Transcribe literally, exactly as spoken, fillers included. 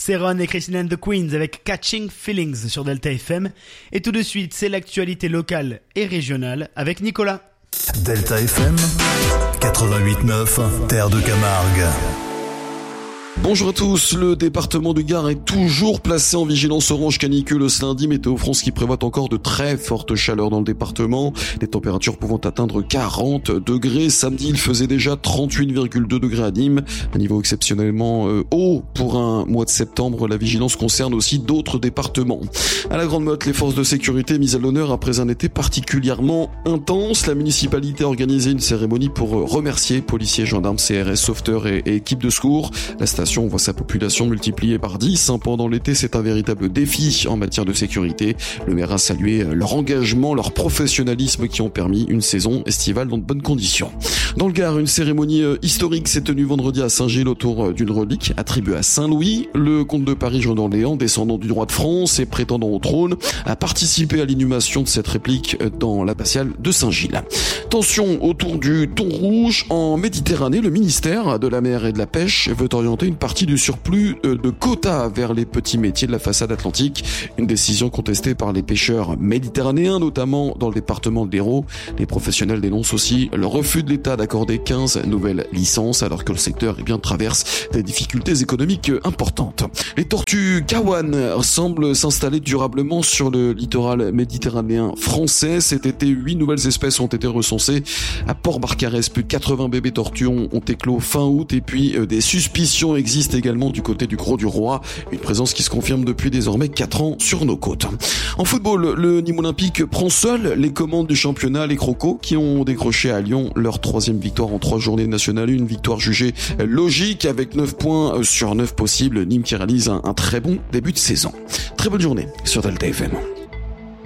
C'est Ron et Christine and the Queens avec Catching Feelings sur Delta F M. Et tout de suite, c'est l'actualité locale et régionale avec Nicolas. Delta F M, quatre-vingt-huit neuf, Terre de Camargue. Bonjour à tous, le département du Gard est toujours placé en vigilance orange canicule ce lundi. Météo France qui prévoit encore de très fortes chaleurs dans le département, des températures pouvant atteindre quarante degrés. Samedi, il faisait déjà trente-huit virgule deux degrés à Nîmes, un niveau exceptionnellement euh, haut pour un mois de septembre. La vigilance concerne aussi d'autres départements. À la Grande Motte, les forces de sécurité mises à l'honneur après un été particulièrement intense. La municipalité a organisé une cérémonie pour remercier policiers, gendarmes, C R S, sauveteurs et, et équipes de secours. La station voit sa population multipliée par dix. Pendant l'été, c'est un véritable défi en matière de sécurité. Le maire a salué leur engagement, leur professionnalisme qui ont permis une saison estivale dans de bonnes conditions. Dans le Gard, une cérémonie historique s'est tenue vendredi à Saint-Gilles autour d'une relique attribuée à Saint-Louis. Le comte de Paris, Jean d'Orléans, descendant du roi de France et prétendant au trône, a participé à l'inhumation de cette réplique dans l'abbatiale de Saint-Gilles. Tension autour du thon rouge en Méditerranée. Le ministère de la Mer et de la Pêche veut orienter une partie du surplus de quotas vers les petits métiers de la façade atlantique. Une décision contestée par les pêcheurs méditerranéens, notamment dans le département de l'Hérault. Les professionnels dénoncent aussi le refus de l'État d'accorder quinze nouvelles licences alors que le secteur eh bien, traverse des difficultés économiques importantes. Les tortues Kawan semblent s'installer durablement sur le littoral méditerranéen français. Cet été, huit nouvelles espèces ont été recensées à Port-Barcarès. Plus de quatre-vingts bébés tortues ont éclos fin août et puis euh, des suspicions existent également du côté du Gros du Roi. Une présence qui se confirme depuis désormais quatre ans sur nos côtes. En football, le Nîmes Olympique prend seul les commandes du championnat. Les Crocos qui ont décroché à Lyon leur troisième victoire en trois journées nationales. Une victoire jugée logique avec neuf points sur neuf possibles. Nîmes qui réalise un, un très bon début de saison. Très bonne journée sur Delta F M.